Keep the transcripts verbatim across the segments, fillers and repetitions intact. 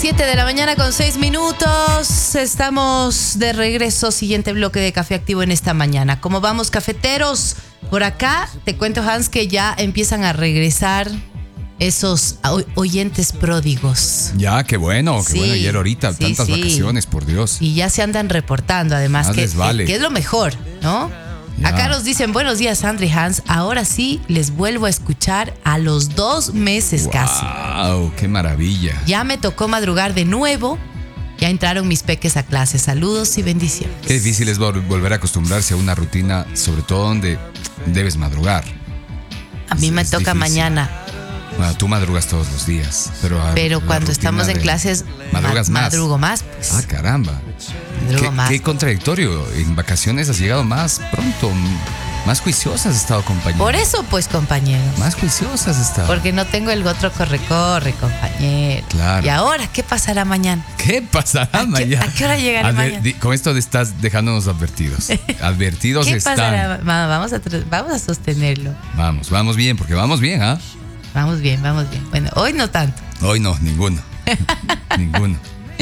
Siete de la mañana con seis minutos. Estamos de regreso. Siguiente bloque de Café Activo en esta mañana. ¿Cómo vamos, cafeteros? Por acá te cuento, Hans, que ya empiezan a regresar esos oyentes pródigos. Ya, qué bueno, qué sí, bueno. Ayer ahorita, sí, tantas sí. vacaciones, por Dios. Y ya se andan reportando, además, Más que, les vale. que, que es lo mejor, ¿no? Ya. Acá nos dicen, buenos días, Sandra y Hans. Ahora sí les vuelvo a escuchar a los dos meses Wow, casi. ¡Wow! ¡Qué maravilla! Ya me tocó madrugar de nuevo. Ya entraron mis peques a clase. Saludos y bendiciones. Qué difícil es vol- volver a acostumbrarse a una rutina, sobre todo donde debes madrugar. A mí Es- me es toca difícil. mañana. Bueno, tú madrugas todos los días, pero a- Pero la cuando rutina estamos en de- clases, madrugas ma- más. madrugo más. Pues. Ah, caramba. Madrugo Qué, más. qué contradictorio. En vacaciones has llegado más pronto, m- más juiciosa has estado, compañero. Por eso, pues, compañero. Más juiciosa has estado. Porque no tengo el otro corre-corre, compañero. Claro. ¿Y ahora qué pasará mañana? ¿Qué pasará ¿A qué- mañana? a qué hora llegaré Adver- mañana? di- Con esto estás dejándonos advertidos. Advertidos ¿Qué están. pasará? Ma- Vamos a, tr- vamos a sostenerlo. Vamos, vamos bien, porque vamos bien, ¿ah? Vamos bien, vamos bien. Bueno, hoy no tanto. Hoy no, ninguno. ninguno.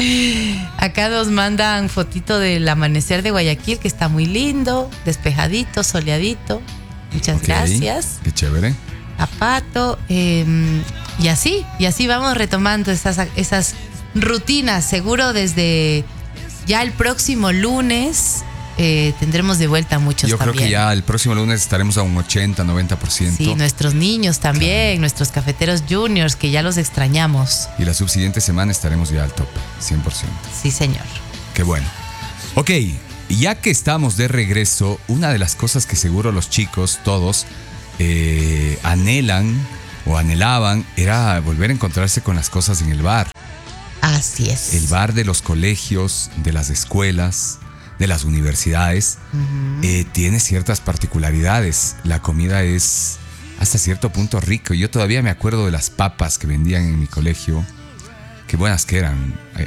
Acá nos mandan fotito del amanecer de Guayaquil, que está muy lindo, despejadito, soleadito. Muchas Ok, gracias Qué chévere. a Pato. Eh, y así, y así vamos retomando esas, esas rutinas. Seguro desde ya el próximo lunes eh, tendremos de vuelta muchos Yo también. creo que ya el próximo lunes estaremos a un ochenta, noventa por ciento. Sí, nuestros niños también, nuestros cafeteros juniors, que ya los extrañamos. Y la subsiguiente semana estaremos ya al tope, cien por ciento. Sí, señor. Qué bueno. Ok, ya que estamos de regreso, una de las cosas que seguro los chicos, todos, eh, anhelan o anhelaban era volver a encontrarse con las cosas en el bar. Así es. El bar de los colegios, de las escuelas, de las universidades, Ujú. eh, tiene ciertas particularidades. La comida es hasta cierto punto rico. Yo todavía me acuerdo de las papas que vendían en mi colegio. Qué buenas que eran.